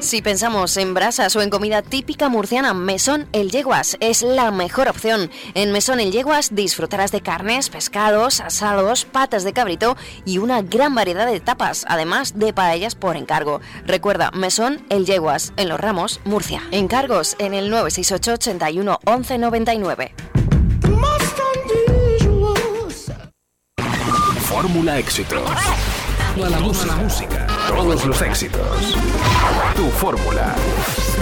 Si pensamos en brasas o en comida típica murciana, Mesón El Yeguas es la mejor opción. En Mesón El Yeguas disfrutarás de carnes, pescados, asados, patas de cabrito y una gran variedad de tapas, además de paellas por encargo. Recuerda, Mesón El Yeguas, en Los Ramos, Murcia. Encargos en el 968 81 11 99. Fórmula Éxitos. Toda la música. Todos los éxitos. Tu fórmula.